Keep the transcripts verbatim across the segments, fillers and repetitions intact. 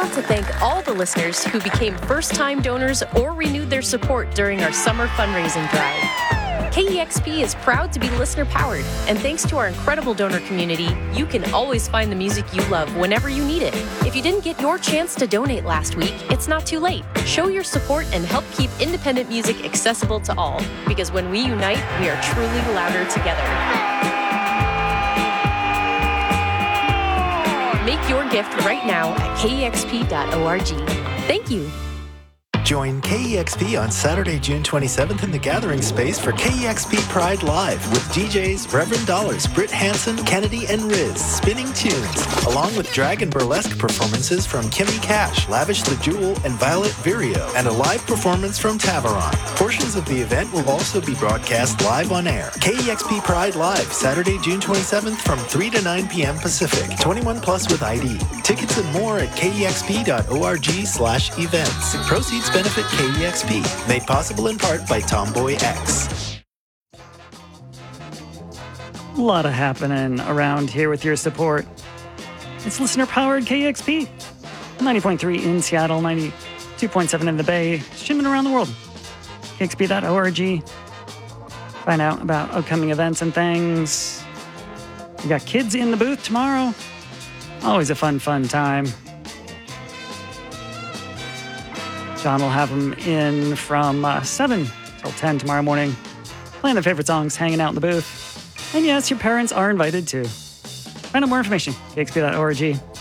want to thank all the listeners who became first-time donors or renewed their support during our summer fundraising drive. K E X P is proud to be listener-powered, and thanks to our incredible donor community, you can always find the music you love whenever you need it. If you didn't get your chance to donate last week, it's not too late. Show your support and help keep independent music accessible to all, because when we unite, we are truly louder together. Make your gift right now at K E X P dot org. Thank you. Join K E X P on Saturday, June twenty-seventh in the Gathering Space for K E X P Pride Live with D Js Reverend Dollars, Britt Hansen, Kennedy, and Riz spinning tunes, along with drag and burlesque performances from Kimmy Cash, Lavish the Jewel, and Violet Virio, and a live performance from Taveron. Portions of the event will also be broadcast live on air. K E X P Pride Live, Saturday, June twenty-seventh from three to nine p.m. Pacific. twenty-one plus with I D. Tickets and more at K E X P dot org slash events. Proceeds benefit K E X P. Made possible in part by Tomboy X. A lot of happening around here with your support. It's listener-powered K E X P. ninety point three in Seattle, ninety-two point seven in the Bay, streaming around the world. K X P dot org. Find out about upcoming events and things. We got kids in the booth tomorrow. Always a fun, fun time. John will have them in from uh, seven till ten tomorrow morning, playing their favorite songs, hanging out in the booth. And yes, your parents are invited too. Find out more information, K X P dot org.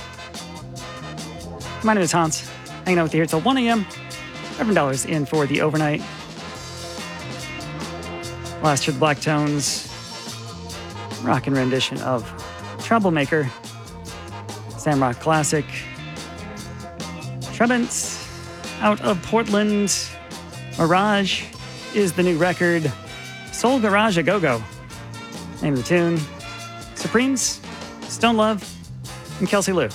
My name is Hans, hanging out with you here till one a.m. Reverend Dollars in for the overnight. Last year, the Black Tones, rockin' rendition of Troublemaker, Sam Rock classic. Trebants out of Portland. Mirage is the new record. Soul Garage a Go-Go. Name of the tune. Supremes, Stone Love, and Kelsey Lou.